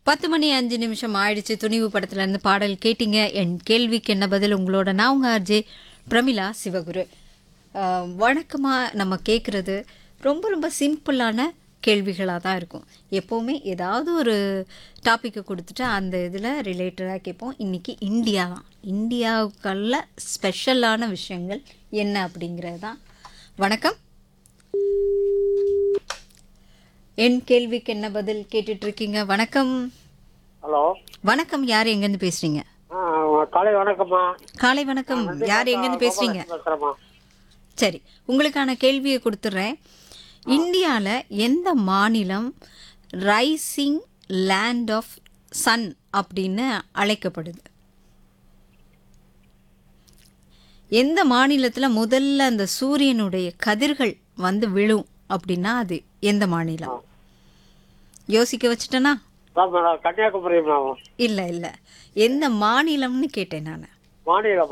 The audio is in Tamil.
10:05 ஆயிடுச்சு. துணிவு படத்துல இருந்து பாடல் கேட்டீங்க. என் கேள்விக்கு என்ன பதில் உங்களோட நான் உங்க ஆர்ஜே பிரமிளா சிவகுரு. வணக்கமா நம்ம கேட்குறது ரொம்ப ரொம்ப சிம்பிளான கேள்விகளாக தான் இருக்கும். எப்போவுமே ஏதாவது ஒரு டாப்பிக்கை கொடுத்துட்டு அந்த இதில் ரிலேட்டடாக கேட்போம். இன்றைக்கி இந்தியா தான். இந்தியாவுக்குள்ள ஸ்பெஷலான விஷயங்கள் என்ன அப்படிங்கிறது தான். வணக்கம். என் கேள்விக்கு என்ன பதில் கேட்டுட்டு இருக்கீங்க. வணக்கம். ஹலோ வணக்கம். யார் எங்கேருந்து பேசுறீங்க? காலை வணக்கம்மா. காலை வணக்கம். யார் எங்கேருந்து பேசுறீங்க? பேசுறேம்மா. சரி, உங்களுக்கான கேள்வியை கொடுத்துட்றேன். இந்தியாவில் எந்த மாநிலம் ரைசிங் லேண்ட் ஆஃப் சன் அப்படின்னு அழைக்கப்படுது? எந்த மாநிலத்தில் முதல்ல அந்த சூரியனுடைய கதிர்கள் வந்து விழும் அப்படின்னா அது எந்த மாநிலம்? யோசிக்க வச்சுட்டேனா? கன்னியாகுமரி இல்லை இல்லை, எந்த மாநிலம்னு கேட்டேன் நான். மாநிலம்